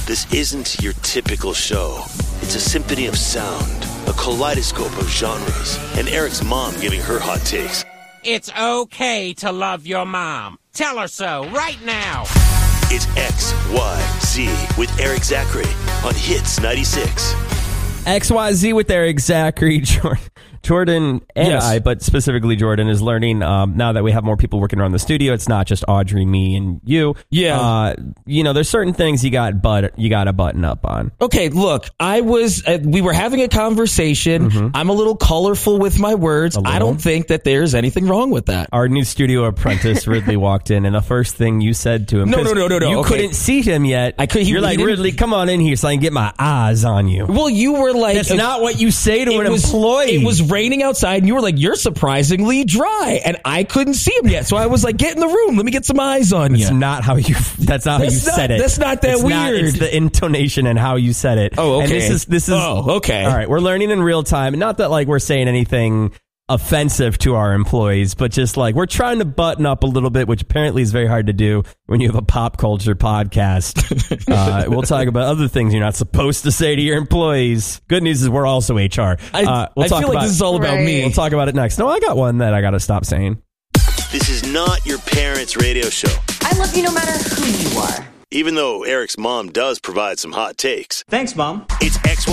This isn't your typical show. It's a symphony of sound, a kaleidoscope of genres, and Eric's mom giving her hot takes. It's okay to love your mom. Tell her so right now. It's XYZ with Eric Zachary on Hits 96. XYZ with Eric Zachary. Jordan and Yes. I, but specifically Jordan, is learning now that we have more people working around the studio. It's not just Audrey, me, and you. Yeah. There's certain things you got to button up on. Okay, look, we were having a conversation. Mm-hmm. I'm a little colorful with my words. I don't think that there's anything wrong with that. Our new studio apprentice, Ridley, walked in, and the first thing you said to him... No. You Okay. couldn't see him yet. You're like, didn't- Ridley, come on in here so I can get my eyes on you. Well, you were like... That's not what you say to an employee. It was raining outside, and you were like, you're surprisingly dry, and I couldn't see him yet. So I was like, get in the room. Let me get some eyes on you. That's not how you said it. That's not that weird. It's the intonation and how you said it. Oh, okay. And this is... Oh, okay. All right, we're learning in real time. Not that like we're saying anything offensive to our employees, but just like we're trying to button up a little bit, which apparently is very hard to do when you have a pop culture podcast. We'll talk about other things you're not supposed to say to your employees. Good news is we're also HR. I feel like this is all about me. We'll talk about it next. No, I got one that I got to stop saying. This is not your parents' radio show. I love you no matter who you are. Even though Eric's mom does provide some hot takes. Thanks, Mom. It's XYZ